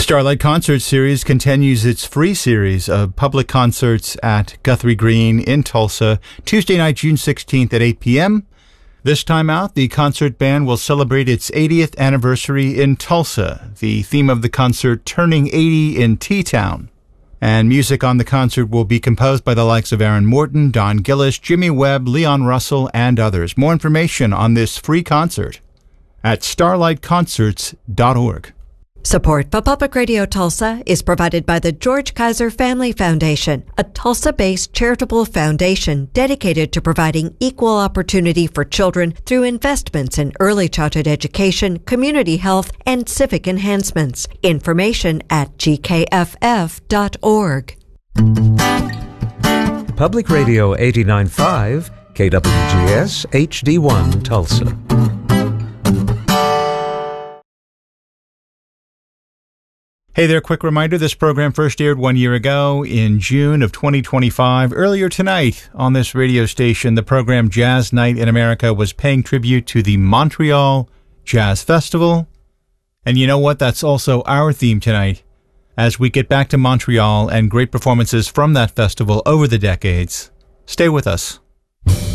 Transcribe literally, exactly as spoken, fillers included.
The Starlight Concert Series continues its free series of public concerts at Guthrie Green in Tulsa, Tuesday night, June sixteenth at eight p.m. This time out, the concert band will celebrate its eightieth anniversary in Tulsa. The theme of the concert, Turning eighty in T-Town. And music on the concert will be composed by the likes of Aaron Morton, Don Gillis, Jimmy Webb, Leon Russell, and others. More information on this free concert at starlight concerts dot org. Support for Public Radio Tulsa is provided by the George Kaiser Family Foundation, a Tulsa-based charitable foundation dedicated to providing equal opportunity for children through investments in early childhood education, community health, and civic enhancements. Information at g k f f dot org. Public Radio eighty-nine point five, K W G S H D one Tulsa. Hey there, quick reminder, this program first aired one year ago in June of twenty twenty-five. Earlier tonight on this radio station, the program Jazz Night in America was paying tribute to the Montreal Jazz Festival. And you know what? That's also our theme tonight as we get back to Montreal and great performances from that festival over the decades. Stay with us.